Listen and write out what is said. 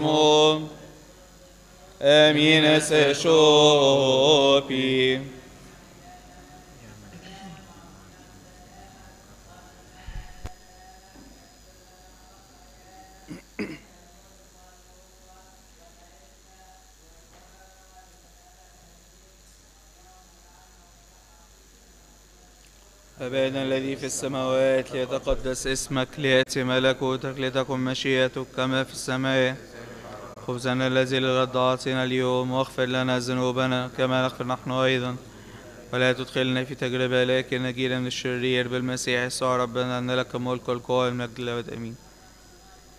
امين سشوبي أبانا الذي في السماوات ليتقدس اسمك، ليأتي ملكوتك، لتكن مشيئتك كما في السماء. خبزنا الذي للغد أعطنا اليوم، واغفر لنا ذنوبنا كما نغفر نحن أيضا، ولا تدخلنا في تجربة لكن نجينا من الشرير، بالمسيح يسوع ربنا، أن لك الملك والقوة والمجد للأبد آمين.